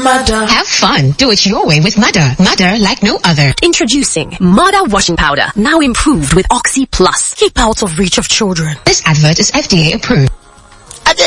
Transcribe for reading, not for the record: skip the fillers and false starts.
Mother. Have fun. Do it your way with Mother. Mother like no other. Introducing Mother washing powder, now improved with Oxy Plus. Keep out of reach of children. This advert is FDA approved.